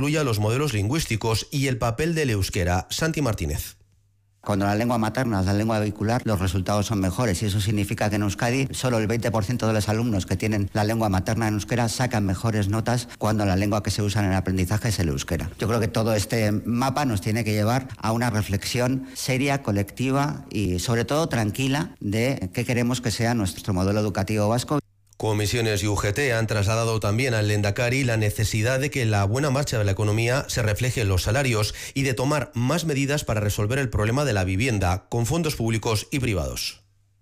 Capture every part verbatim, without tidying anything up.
incluya los modelos lingüísticos y el papel del euskera. Santi Martínez. Cuando la lengua materna es la lengua vehicular, los resultados son mejores y eso significa que en Euskadi solo el veinte por ciento de los alumnos que tienen la lengua materna en euskera sacan mejores notas cuando la lengua que se usa en el aprendizaje es el euskera. Yo creo que todo este mapa nos tiene que llevar a una reflexión seria, colectiva y sobre todo tranquila de qué queremos que sea nuestro modelo educativo vasco. Comisiones y U G T han trasladado también al Lehendakari la necesidad de que la buena marcha de la economía se refleje en los salarios y de tomar más medidas para resolver el problema de la vivienda con fondos públicos y privados.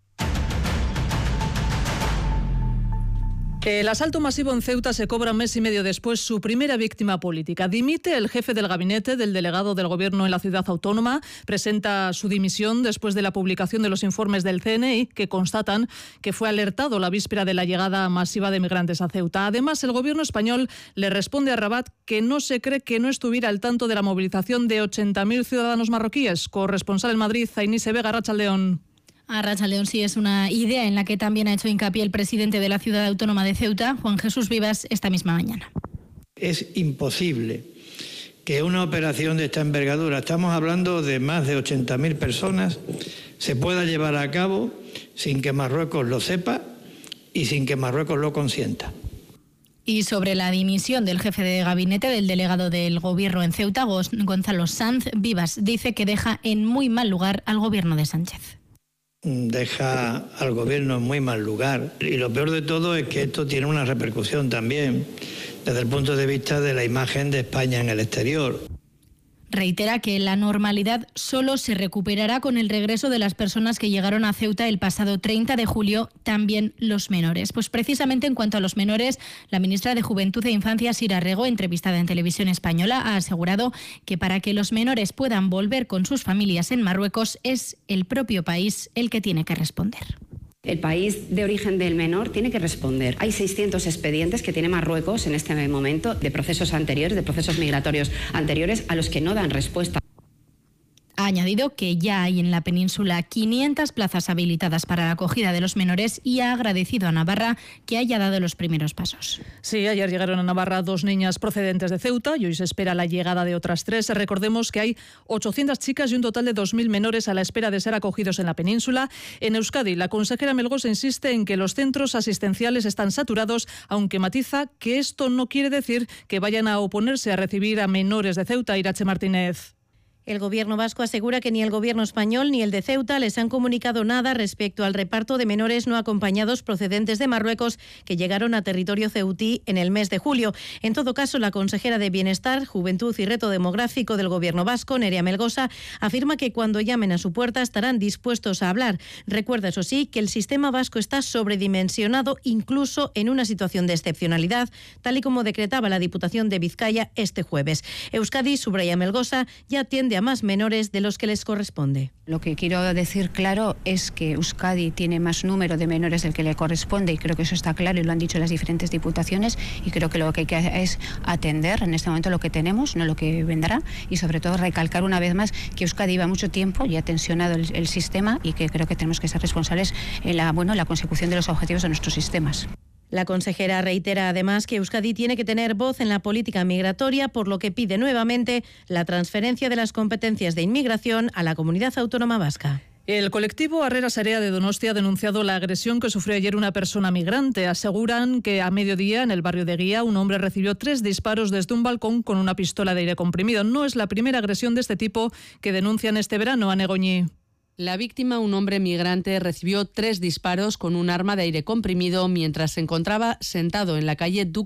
El asalto masivo en Ceuta se cobra un mes y medio después su primera víctima política. Dimite el jefe del gabinete del delegado del gobierno en la ciudad autónoma. Presenta su dimisión después de la publicación de los informes del C N I que constatan que fue alertado la víspera de la llegada masiva de migrantes a Ceuta. Además, el gobierno español le responde a Rabat que no se cree que no estuviera al tanto de la movilización de ochenta mil ciudadanos marroquíes. Corresponsal en Madrid, Zainise Vega, Arratsaldeón. Arratsaldeón, sí, es una idea en la que también ha hecho hincapié el presidente de la ciudad autónoma de Ceuta, Juan Jesús Vivas, esta misma mañana. Es imposible que una operación de esta envergadura, estamos hablando de más de ochenta mil personas, se pueda llevar a cabo sin que Marruecos lo sepa y sin que Marruecos lo consienta. Y sobre la dimisión del jefe de gabinete del delegado del gobierno en Ceuta, Gonzalo Sanz, Vivas dice que deja en muy mal lugar al gobierno de Sánchez. Deja al gobierno en muy mal lugar y lo peor de todo es que esto tiene una repercusión también desde el punto de vista de la imagen de España en el exterior. Reitera que la normalidad solo se recuperará con el regreso de las personas que llegaron a Ceuta el pasado treinta de julio, también los menores. Pues precisamente en cuanto a los menores, la ministra de Juventud e Infancia, Sira Rego, entrevistada en Televisión Española, ha asegurado que para que los menores puedan volver con sus familias en Marruecos es el propio país el que tiene que responder. El país de origen del menor tiene que responder. Hay seiscientos expedientes que tiene Marruecos en este momento de procesos anteriores, de procesos migratorios anteriores a los que no dan respuesta. Ha añadido que ya hay en la península quinientas plazas habilitadas para la acogida de los menores y ha agradecido a Navarra que haya dado los primeros pasos. Sí, ayer llegaron a Navarra dos niñas procedentes de Ceuta y hoy se espera la llegada de otras tres. Recordemos que hay ochocientas chicas y un total de dos mil menores a la espera de ser acogidos en la península. En Euskadi, la consejera Melgosa insiste en que los centros asistenciales están saturados, aunque matiza que esto no quiere decir que vayan a oponerse a recibir a menores de Ceuta. Irache Martínez. El gobierno vasco asegura que ni el gobierno español ni el de Ceuta les han comunicado nada respecto al reparto de menores no acompañados procedentes de Marruecos que llegaron a territorio ceutí en el mes de julio. En todo caso, la consejera de Bienestar, Juventud y Reto Demográfico del gobierno vasco, Nerea Melgosa, afirma que cuando llamen a su puerta estarán dispuestos a hablar. Recuerda, eso sí, que el sistema vasco está sobredimensionado incluso en una situación de excepcionalidad, tal y como decretaba la Diputación de Vizcaya este jueves. Euskadi, subraya Melgosa, ya atiende a más menores de los que les corresponde. Lo que quiero decir claro es que Euskadi tiene más número de menores del que le corresponde y creo que eso está claro y lo han dicho las diferentes diputaciones y creo que lo que hay que hacer es atender en este momento lo que tenemos, no lo que vendrá y sobre todo recalcar una vez más que Euskadi lleva mucho tiempo y ha tensionado el, el sistema y que creo que tenemos que ser responsables en la, bueno, la consecución de los objetivos de nuestros sistemas. La consejera reitera además que Euskadi tiene que tener voz en la política migratoria, por lo que pide nuevamente la transferencia de las competencias de inmigración a la comunidad autónoma vasca. El colectivo Harrera Sarea de Donostia ha denunciado la agresión que sufrió ayer una persona migrante. Aseguran que a mediodía, en el barrio de Guía, un hombre recibió tres disparos desde un balcón con una pistola de aire comprimido. No es la primera agresión de este tipo que denuncian este verano. Ane Goñi. La víctima, un hombre migrante, recibió tres disparos con un arma de aire comprimido mientras se encontraba sentado en la calle Duque